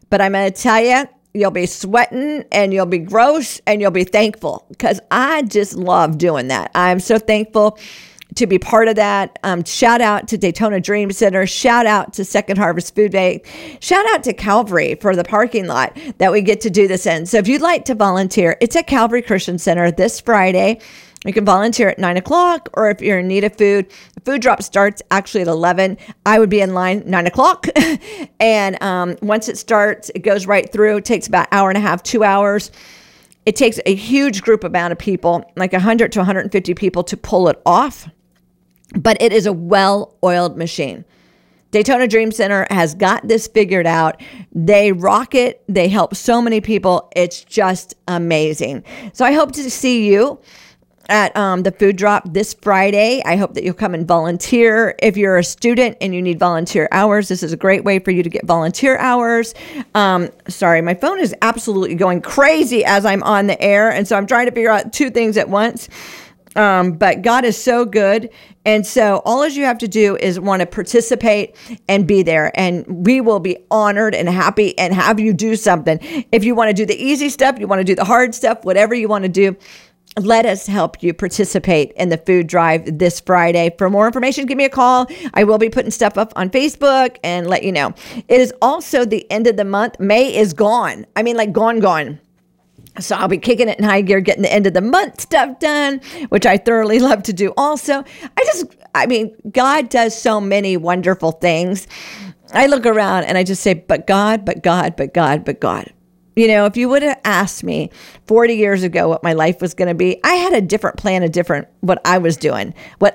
But I'm going to tell you, you'll be sweating and you'll be gross and you'll be thankful, because I just love doing that. I'm so thankful to be part of that. Shout out to Daytona Dream Center. Shout out to Second Harvest Food Bank. Shout out to Calvary for the parking lot that we get to do this in. So if you'd like to volunteer, it's at Calvary Christian Center this Friday. You can volunteer at 9 o'clock, or if you're in need of food, the food drop starts actually at 11. I would be in line 9 o'clock. And once it starts, it goes right through. It takes about an hour and a half, 2 hours. It takes a huge group amount of people, like 100 to 150 people, to pull it off. But it is a well-oiled machine. Daytona Dream Center has got this figured out. They rock it. They help so many people. It's just amazing. So I hope to see you at the food drop this Friday. I hope that you'll come and volunteer. If you're a student and you need volunteer hours, this is a great way for you to get volunteer hours. Sorry, my phone is absolutely going crazy as I'm on the air. And so I'm trying to figure out two things at once. But God is so good. And so all you have to do is want to participate and be there. And we will be honored and happy and have you do something. If you want to do the easy stuff, you want to do the hard stuff, whatever you want to do, let us help you participate in the food drive this Friday. For more information, give me a call. I will be putting stuff up on Facebook and let you know. It is also the end of the month. May is gone. I mean, like gone. So I'll be kicking it in high gear, getting the end of the month stuff done, which I thoroughly love to do also. God does so many wonderful things. I look around and I just say, but God, but God, but God, but God. You know, if you would have asked me 40 years ago what my life was going to be, I had a different plan, what I was doing.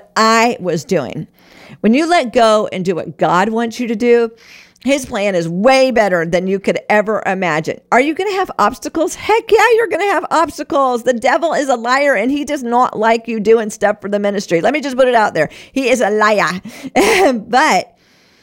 When you let go and do what God wants you to do, His plan is way better than you could ever imagine. Are you going to have obstacles? Heck yeah, you're going to have obstacles. The devil is a liar, and he does not like you doing stuff for the ministry. Let me just put it out there. He is a liar. But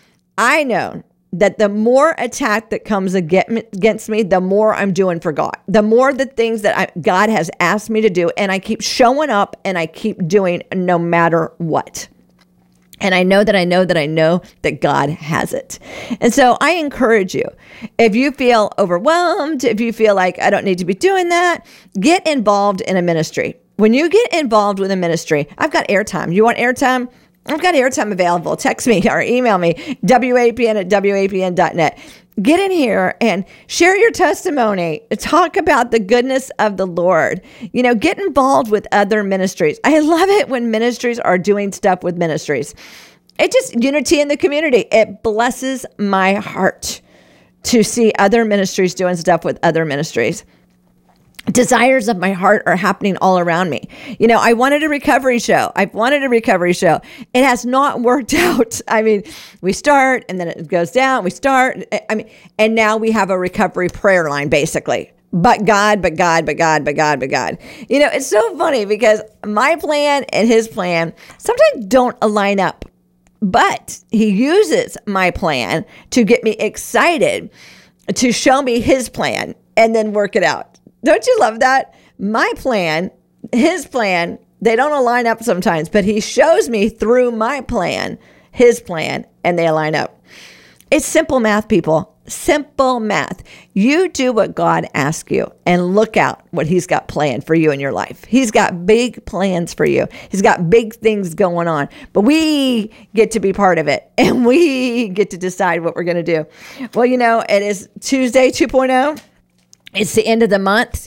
I know that the more attack that comes against me, the more I'm doing for God. The more the things that God has asked me to do, and I keep showing up and I keep doing no matter what. And I know that God has it. And so I encourage you, if you feel overwhelmed, if you feel like I don't need to be doing that, get involved in a ministry. When you get involved with a ministry, I've got airtime. You want airtime? I've got airtime available. Text me or email me, wapn@wapn.net. Get in here and share your testimony. Talk about the goodness of the Lord. You know, get involved with other ministries. I love it when ministries are doing stuff with ministries. It just unity in the community. It blesses my heart to see other ministries doing stuff with other ministries. Desires of my heart are happening all around me. You know, I wanted a recovery show. I've wanted a recovery show. It has not worked out. I mean, we start and then it goes down. We start. And now we have a recovery prayer line, basically. But God, but God, but God, but God, but God. You know, it's so funny because my plan and His plan sometimes don't align up. But He uses my plan to get me excited, to show me His plan and then work it out. Don't you love that? My plan, His plan, they don't align up sometimes, but He shows me through my plan, His plan, and they align up. It's simple math, people. Simple math. You do what God asks you and look out what He's got planned for you in your life. He's got big plans for you. He's got big things going on, but we get to be part of it and we get to decide what we're going to do. Well, you know, it is Tuesday 2.0. It's the end of the month.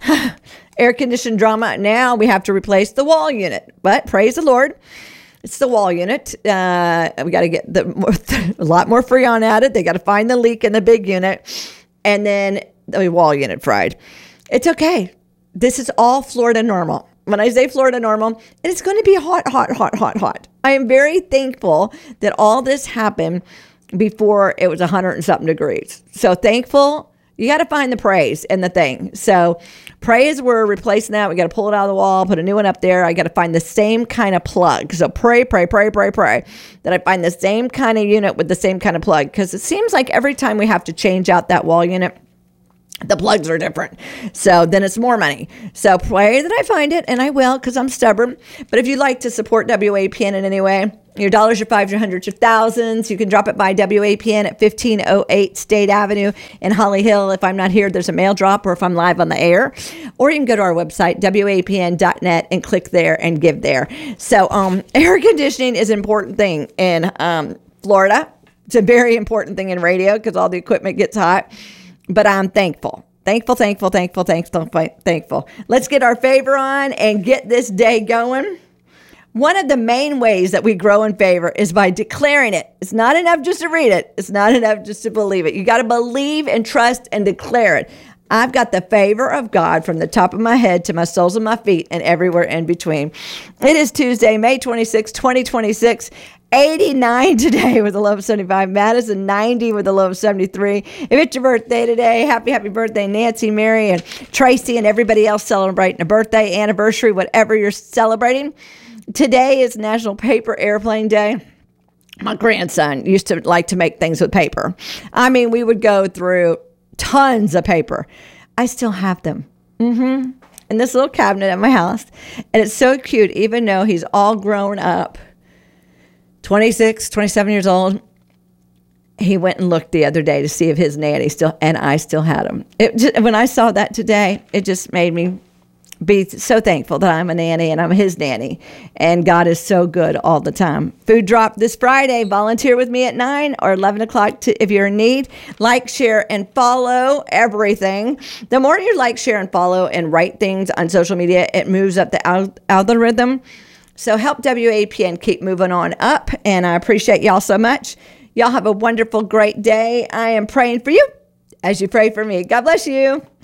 Air conditioned drama. Now we have to replace the wall unit. But praise the Lord, it's the wall unit. We got to get a lot more Freon added. They got to find the leak in the big unit. And then the wall unit fried. It's okay. This is all Florida normal. When I say Florida normal, it's going to be hot. I am very thankful that all this happened before it was 100 and something degrees. So thankful. You got to find the praise in the thing. So praise, we're replacing that. We got to pull it out of the wall, put a new one up there. I got to find the same kind of plug. So pray that I find the same kind of unit with the same kind of plug. Because it seems like every time we have to change out that wall unit, the plugs are different. So then it's more money. So pray that I find it, and I will because I'm stubborn. But if you'd like to support WAPN in any way, Your dollars, your fives, your hundreds, your thousands. You can drop it by WAPN at 1508 State Avenue in Holly Hill. If I'm not here, there's a mail drop, or if I'm live on the air. Or you can go to our website, WAPN.net, and click there and give there. So air conditioning is an important thing in Florida. It's a very important thing in radio because all the equipment gets hot. But I'm thankful. Thankful. Let's get our favor on and get this day going. One of the main ways that we grow in favor is by declaring it. It's not enough just to read it. It's not enough just to believe it. You got to believe and trust and declare it. I've got the favor of God from the top of my head to my soles of my feet and everywhere in between. It is Tuesday, May 26, 2026. 89 today with a low of 75. Madison, 90 with a low of 73. If it's your birthday today, happy birthday, Nancy, Mary, and Tracy, and everybody else celebrating a birthday, anniversary, whatever you're celebrating. Today is National Paper Airplane Day. My grandson used to like to make things with paper. I mean, we would go through tons of paper. I still have them. In this little cabinet at my house. And it's so cute, even though he's all grown up, 26, 27 years old. He went and looked the other day to see if his nanny I still had them. When I saw that today, it just made me be so thankful that I'm a nanny and I'm his nanny. And God is so good all the time. Food drop this Friday. Volunteer with me at 9 or 11 o'clock if you're in need. Like, share, and follow everything. The more you like, share, and follow and write things on social media, it moves up the algorithm. So help WAPN keep moving on up. And I appreciate y'all so much. Y'all have a wonderful, great day. I am praying for you as you pray for me. God bless you.